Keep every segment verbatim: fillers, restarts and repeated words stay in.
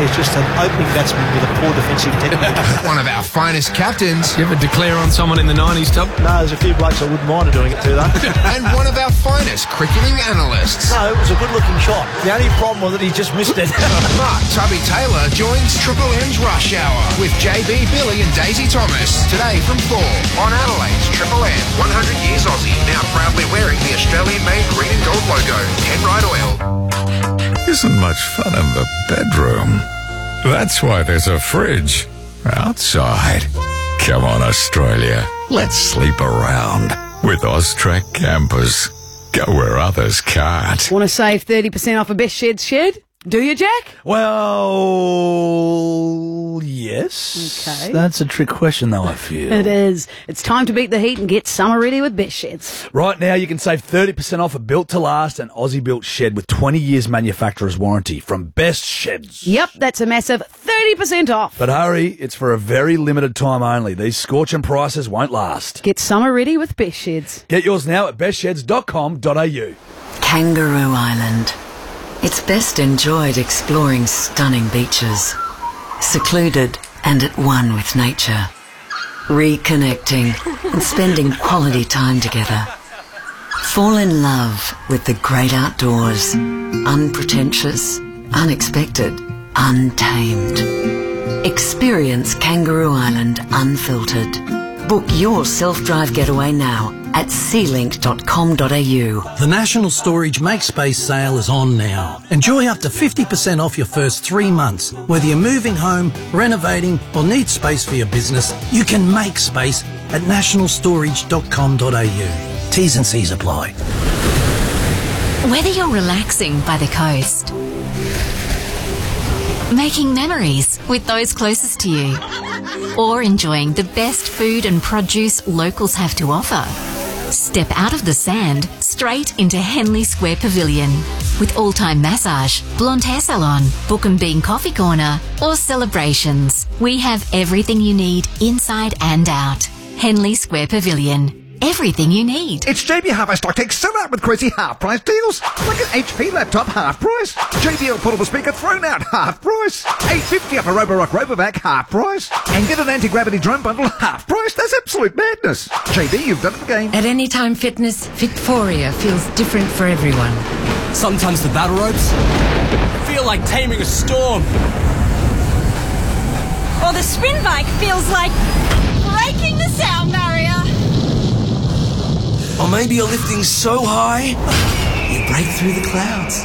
is just an opening batsman with a poor defensive technique. One of our finest captains. You ever declare on someone in the nineties, Tom? No, there's a few blokes I wouldn't mind doing it to, though. And one of our finest cricketing analysts. No, it was a good-looking shot. The only problem was that he just missed it. Mark Tubby Taylor joins Triple M's Rush Hour with J B, Billy and Daisy Thomas. Today from four on Adelaide's Triple M. one hundred years Aussie, now proudly wearing the Australian-made green and gold logo. Penrite Oil. Isn't much fun in the bedroom. That's why there's a fridge outside. Come on, Australia. Let's sleep around with Austrac campers. Go where others can't. Want to save thirty percent off a Best Sheds shed? Do you, Jack? Well, yes. Okay. That's a trick question, though, I feel. It is. It's time to beat the heat and get summer ready with Best Sheds. Right now, you can save thirty percent off a built-to-last and Aussie-built shed with twenty years manufacturer's warranty from Best Sheds. Yep, that's a massive thirty percent off. But hurry, it's for a very limited time only. These scorching prices won't last. Get summer ready with Best Sheds. Get yours now at best sheds dot com dot a u. Kangaroo Island. It's best enjoyed exploring stunning beaches, secluded and at one with nature, reconnecting and spending quality time together. Fall in love with the great outdoors, unpretentious, unexpected, untamed. Experience Kangaroo Island unfiltered. Book your self-drive getaway now at sea link dot com dot a u. The National Storage Make Space sale is on now. Enjoy up to fifty percent off your first three months. Whether you're moving home, renovating or need space for your business, you can make space at national storage dot com dot a u. T's and C's apply. Whether you're relaxing by the coast, making memories with those closest to you, or enjoying the best food and produce locals have to offer, step out of the sand straight into Henley Square Pavilion. With all-time massage, blonde hair salon, book and bean coffee corner, or celebrations, we have everything you need inside and out. Henley Square Pavilion. Everything you need. It's J B Harvest Tech sell out with crazy half price deals. Like an H P laptop half price. J B L portable speaker thrown out half price. eight fifty off a Roborock Robovac half price. And get an anti-gravity drone bundle half price. That's absolute madness. J B, you've done it again. At Anytime Fitness, Fitforia feels different for everyone. Sometimes the battle ropes feel like taming a storm. Or the spin bike feels like breaking the sound barrier. Or maybe you're lifting so high, you break through the clouds.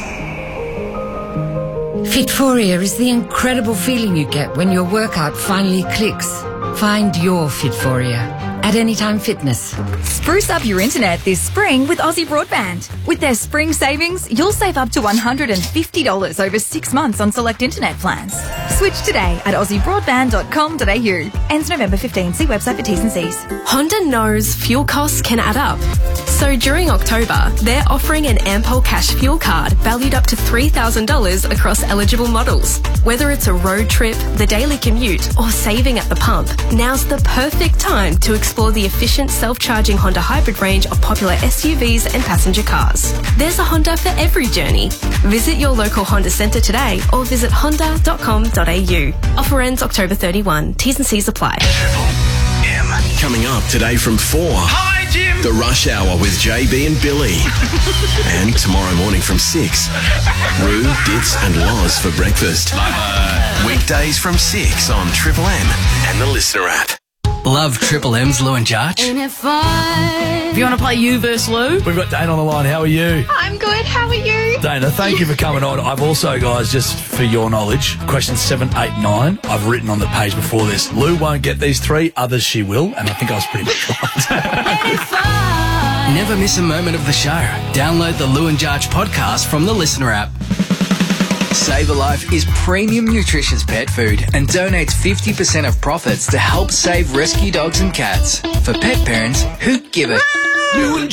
Fitforia is the incredible feeling you get when your workout finally clicks. Find your Fitforia at Anytime Fitness. Spruce up your internet this spring with Aussie Broadband. With their spring savings, you'll save up to one hundred fifty dollars over six months on select internet plans. Switch today at aussie broadband dot com dot a u. Ends November fifteenth. See website for T's and C's. Honda knows fuel costs can add up. So during October, they're offering an Ampol Cash fuel card valued up to three thousand dollars across eligible models. Whether it's a road trip, the daily commute, or saving at the pump, now's the perfect time to explore the efficient self-charging Honda hybrid range of popular S U Vs and passenger cars. There's a Honda for every journey. Visit your local Honda centre today or visit honda dot com dot a u. Offer ends October thirty-first. T's and C's apply. Coming up today from four. Hi, Jim. The Rush Hour with J B and Billy. And tomorrow morning from six. Roo, Dits and Loz for breakfast. Weekdays from six on Triple M and the Listener app. Love Triple M's Lou and Jarch. If you want to play you versus Lou, We've got Dana on the line. How are you? I'm good, how are you? Dana, thank you for coming on. I've also, guys, just for your knowledge, questions seven, eight, nine, I've written on the page before this. Lou won't get these three, others she will, and I think I was pretty much right. Never miss a moment of the show. Download the Lou and Jarch podcast from the Listener app. Save a Life is premium nutritious pet food and donates fifty percent of profits to help save rescue dogs and cats. For pet parents who give it.